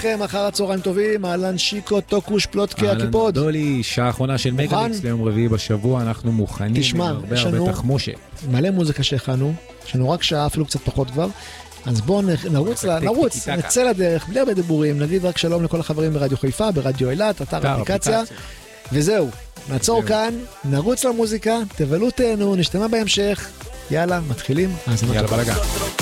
אחר הצהריים טובים, אהלן שיקו, טוקוש, פלוטקי, הקיפוד. אהלן דולי, שעה האחרונה של מגליקס ליום רביעי בשבוע, אנחנו מוכנים. תשמע, עם הרבה תחמושת. מלא מוזיקה שהכנו, יש לנו רק שעה, אפילו קצת פחות כבר, אז בואו נרוץ, נצא לדרך, בלי הרבה דיבורים, נגיד רק שלום לכל החברים ברדיו חיפה, ברדיו אילת, אתר אפליקציה, וזהו, נעצור כאן, נרוץ למוזיקה, תבלו תהנו, נשתמע בהמשך, יאללה, מתחילים. יאללה, בלגן.